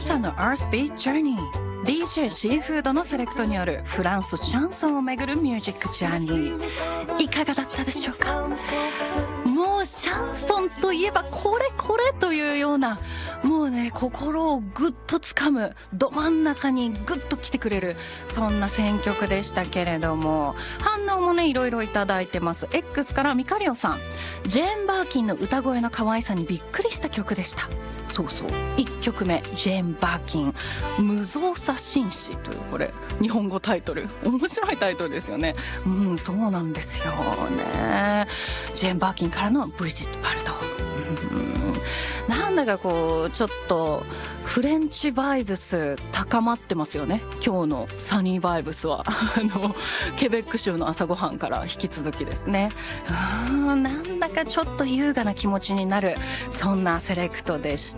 朝の Earth Beat Journey、DJ シーフードのセレクトによるフランスシャンソンをめぐるミュージックジャーニー、いかがだったでしょうか。もうシャンソンといえばこれというような、もうね、心をぐっとつかむ、ど真ん中にぐっと来てくれる、そんな選曲でしたけれども、反応もねいろいろいただいてます。 X からミカリオさん、ジェーン・バーキンの歌声の可愛さにびっくりした曲でした。そうそう、1曲目ジェーン・バーキン、無造作紳士という、これ日本語タイトル、面白いタイトルですよね。そうなんですよね。ジェーン・バーキンからのブリジット・バルド、なんだかこうちょっとフレンチバイブス高まってますよね、今日のサニーバイブスはケベック州の朝ごはんから引き続きですね。なんだかちょっと優雅な気持ちになる、そんなセレクトでした。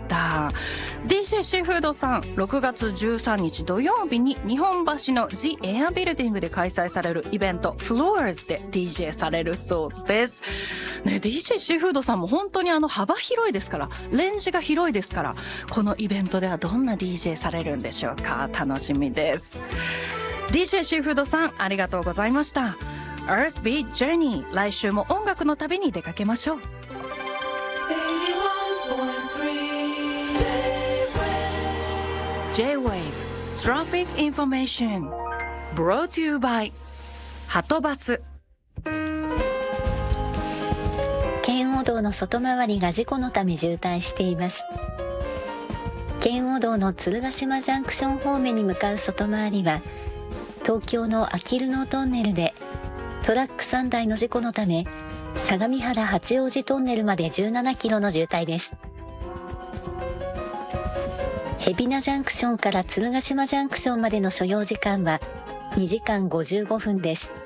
DJ シーフードさん、6月13日土曜日に日本橋の The Air ビルディングで開催されるイベント Floors で DJ されるそうですね。 DJ シーフードさんも本当に幅広いですから、レンジが広いですから、このイベントではどんな DJ されるんでしょうか。楽しみです。 DJ シーフードさん、ありがとうございました。 Earth Beat Journey、 来週も音楽の旅に出かけましょう。J-Wave Traffic Information Brought to you by はとバス。 圏央道の外回りが事故のため渋滞しています。圏央道の鶴ヶ島ジャンクション方面に向かう外回りは、東京のあきる野トンネルでトラック3台の事故のため、相模原八王子トンネルまで17キロの渋滞です。海老名ジャンクションから鶴ヶ島ジャンクションまでの所要時間は2時間55分です。